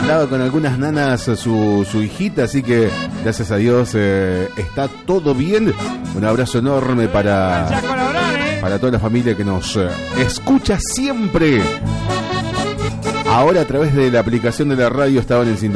andaba con algunas nanas su hijita, así que gracias a Dios está todo bien. Un abrazo enorme para toda la familia que nos escucha siempre. Ahora a través de la aplicación de la radio estaban en sintonía.